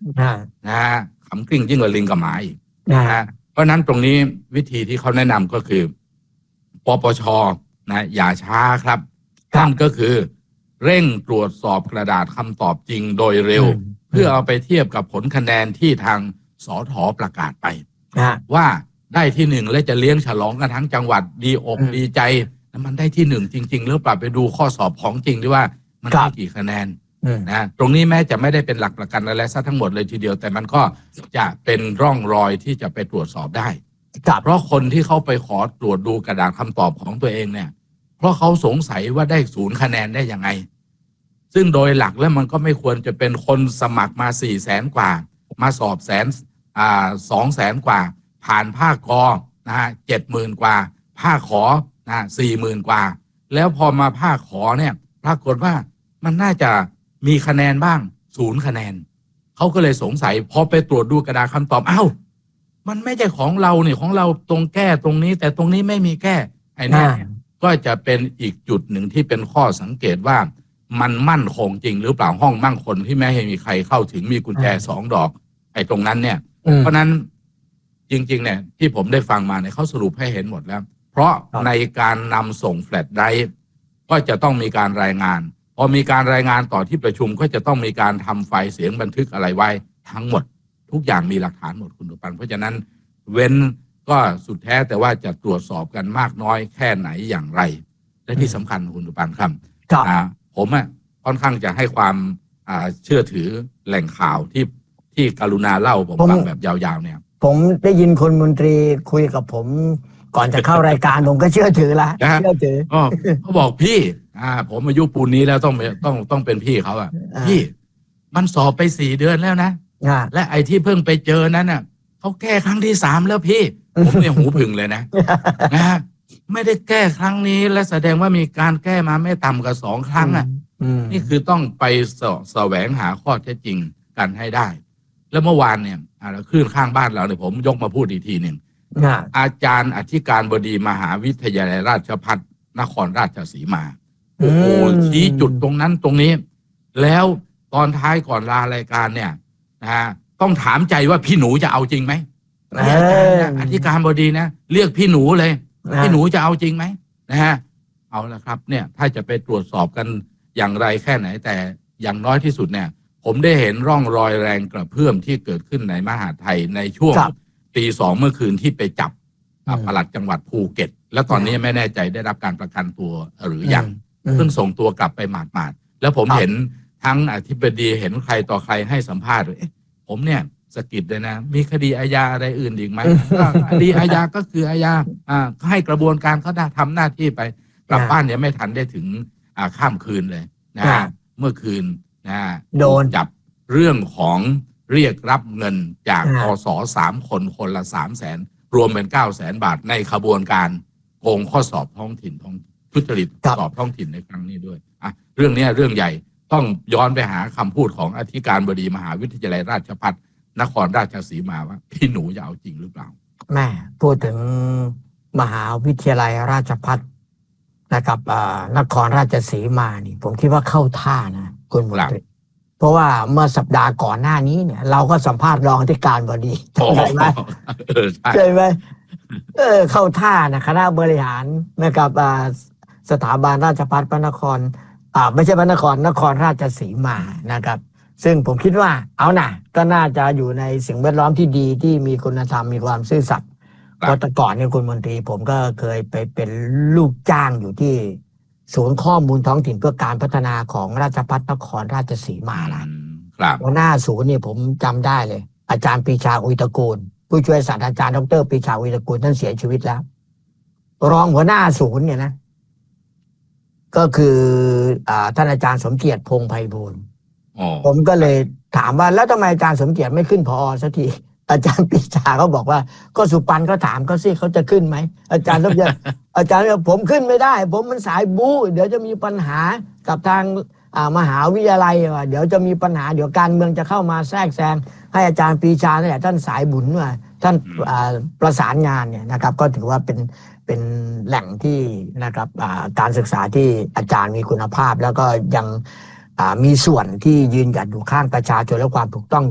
นะฮะขำกลิ้งยิ่งกว่าลิงกับหมาอีกนะนะฮะเพราะนั้นตรงนี้วิธีที่เขาแนะนำก็คือปปชนะอย่าช้าครับนั่นก็คือเร่งตรวจสอบกระดาษคำตอบจริงโดยเร็ว เพื่อเอาไปเทียบกับผลคะแนนที่ทางสถ.ประกาศไปว่าได้ที่หนึ่งและจะเลี้ยงฉลองกันทั้งจังหวัดดีอกดีใจแล้วมันได้ที่หนึ่งจริงๆหรือเปล่าไปดูข้อสอบของจริงด้วยว่ามันได้กี่คะแนนนะตรงนี้แม้จะไม่ได้เป็นหลักประกันอะไรซะทั้งหมดเลยทีเดียวแต่มันก็จะเป็นร่องรอยที่จะไปตรวจสอบได้เพราะคนที่เขาไปขอตรวจดูกระดาษคำตอบของตัวเองเนี่ยเพราะเขาสงสัยว่าได้0 คะแนนได้ยังไงซึ่งโดยหลักแล้วมันก็ไม่ควรจะเป็นคนสมัครมา400,000 กว่ามาสอบ200,000 กว่าผ่านภาคกนะฮะ70,000 กว่าภาคขอนะ40,000 กว่าแล้วพอมาภาคขอเนี่ยปรากฏว่ามันน่าจะมีคะแนนบ้าง0 คะแนนเขาก็เลยสงสัยพอไปตรวจดูกระดาษคำตอบอ้าวมันไม่ใช่ของเราเนี่ยของเราตรงแก้ตรงนี้แต่ตรงนี้ไม่มีแก้ไอ้นี่ก็จะเป็นอีกจุดหนึ่งที่เป็นข้อสังเกตว่ามันมั่นคงจริงหรือเปล่าห้องมั่งคงที่ไม่ให้มีใครเข้าถึงมีกุญแจ2 ดอกไอ้ตรงนั้นเนี่ยเพราะนั้นจริงๆเนี่ยที่ผมได้ฟังมาเนี่ยเขาสรุปให้เห็นหมดแล้วเพราะในการนำส่งแฟลชไดรฟ์ก็จะต้องมีการรายงานพอมีการรายงานต่อที่ประชุมก็จะต้องมีการทำไฟล์เสียงบันทึกอะไรไว้ทั้งหมดทุกอย่างมีหลักฐานหมดคุณตุปันเพราะฉะนั้นเว้นก็สุดแท้แต่ว่าจะตรวจสอบกันมากน้อยแค่ไหนอย่างไรและที่สำคัญคุณตุปันครับผมค่อนข้างจะให้ความเชื่อถือแหล่งข่าวที่กรุณาเล่าผมฟังแบบยาวๆเนี่ยผมได้ยินคนมนตรีคุยกับผมก่อนจะเข้ารายการ ผมก็เชื่อถือละเชื่อถือเขาบอกพี่ผมอายุปูนนี้แล้วต้องเป็นพี่เขาพี่มันสอบไป4 เดือนแล้วนะและไอ้ที่เพิ่งไปเจอนั้นน่ะเขาแก้ครั้งที่3แล้วพี่ผมเนี่ยหูผึ่งเลยนะไม่ได้แก้ครั้งนี้และแสดงว่ามีการแก้มาไม่ต่ำกว่า2 ครั้งนี่คือต้องไปแสวงหาข้อเท็จจริงกันให้ได้แล้วเมื่อวานเนี่ยคลื่นข้างบ้านเราเนี่ยผมยกมาพูดอีกทีหนึ่งอาจารย์อธิการบดีมหาวิทยาลัยราชภัฏนครราชสีมาโอ้โหชี้จุดตรงนั้นตรงนี้แล้วตอนท้ายก่อนลารายการเนี่ยต้องถามใจว่าพี่หนูจะเอาจริงไหมอาจารย์อธิการบดีนะเรียกพี่หนูเลยพี่หนูจะเอาจริงไหมเอาละครับเนี่ยถ้าจะไปตรวจสอบกันอย่างไรแค่ไหนแต่อย่างน้อยที่สุดเนี่ยผมได้เห็นร่องรอยแรงกระเพื่อมที่เกิดขึ้นในมหาไทยในช่วงตี 2เมื่อคืนที่ไปจับปลัดจังหวัดภูเก็ตแล้วตอนนี้ไม่แน่ใจได้รับการประกันตัวหรือยังเพิ่งส่งตัวกลับไปหมาดๆแล้วผมเห็นทั้งอธิบดีเห็นใครต่อใครให้สัมภาษณ์ผมเนี่ยสะกิดเลยนะมีคดีอาญาอะไรอื่นอีกไหมคดีอาญาก็คืออาญาให้กระบวนการเขาทำหน้าที่ไปกลับบ้านเนี่ยไม่ทันได้ถึงข้ามคืนเลยนะเมื่อคืนโดนจับเรื่องของเรียกรับเงินจากอส3 คนคนละ300,000รวมเป็น900,000 บาทในขบวนการโกงข้อสอบท้องถิ่นทุจริตสอบท้องถิ่นในครั้งนี้ด้วยเรื่องนี้เรื่องใหญ่ต้องย้อนไปหาคำพูดของอธิการบดีมหาวิทยาลัยราชภัฏนครราชสีมาว่าพี่หนูจะเอาจริงหรือเปล่าแม่พูดถึงมหาวิทยาลัยราชภัฏนะครับนครราชสีมานี่ผมคิดว่าเข้าท่านะคุณมนตรีเพราะว่าเมื่อสัปดาห์ก่อนหน้านี้เนี่ยเราก็สัมภาษณ์รองอธิการบดีใช่ไหมใช่ไหมเข้าท่านะคณะบริหารนะครับสถาบันราชภัฏพระนครไม่ใช่พระนครนครราชสีมานะครับซึ่งผมคิดว่าเอานะก็น่าจะอยู่ในสิ่งแวดล้อมที่ดีที่มีคุณธรรมมีความซื่อสัตย์เพราะแต่ก่อนเนี่ยคุณมนตรีผมก็เคยไปเป็นลูกจ้างอยู่ที่ศูนย์ข้อมูลท้องถิ่นเพื่อการพัฒนาของราชภัฏนครราชสีมานะครับหัวหน้าศูนย์เนี่ยผมจำได้เลยอาจารย์ปรีชาอุยตระกูลผู้ช่วยศาสตราจารย์ดร.ปรีชาอุยตระกูลท่านเสียชีวิตแล้วรองหัวหน้าศูนย์เนี่ยนะก็คือท่านอาจารย์สมเกียรติพงษ์ไพบูลย์ผมก็เลยถามว่าแล้วทำไมอาจารย์สมเกียรติไม่ขึ้นผอ.สักทีอาจารย์ปรีชาเขาบอกว่าก็สุปันเขาถามเขาสิเขาจะขึ้นไหมอาจารย์สมเกียรติอาจารย์บอกผมขึ้นไม่ได้ผมมันสายบู๊เดี๋ยวจะมีปัญหากับทางมหาวิทยาลัยว่าเดี๋ยวจะมีปัญหาเดี๋ยวการเมืองจะเข้ามาแทรกแซงให้อาจารย์ปรีชาเนี่ยท่านสายบุญว่าท่านประสานงานเนี่ยนะครับก็ถือว่าเป็นแหล่งที่นะครับการศึกษาที่อาจารย์มีคุณภาพแล้วก็ยังมีส่วนที่ยืนหยัดอยู่ข้างประชาชนและความถูกต้อง